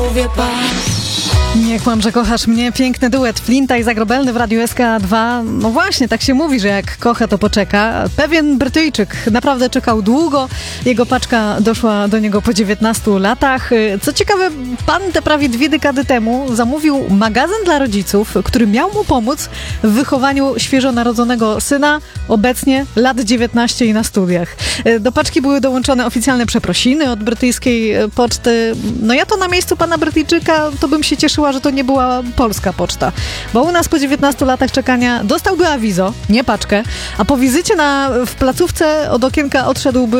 głowie pas. Nie kłam, że kochasz mnie. Piękny duet Flinta i Zagrobelny w Radiu SK2. No właśnie, tak się mówi, że jak kocha, to poczeka. Pewien Brytyjczyk naprawdę czekał długo. Jego paczka doszła do niego po 19 latach. Co ciekawe, pan te prawie 2 dekady temu zamówił magazyn dla rodziców, który miał mu pomóc w wychowaniu świeżo narodzonego syna. Obecnie lat 19 i na studiach. Do paczki były dołączone oficjalne przeprosiny od brytyjskiej poczty. No ja to na miejscu pana Brytyjczyka to bym się cieszyła, że to nie była polska poczta. Bo u nas po 19 latach czekania dostałby awizo, nie paczkę, a po wizycie w placówce od okienka odszedłby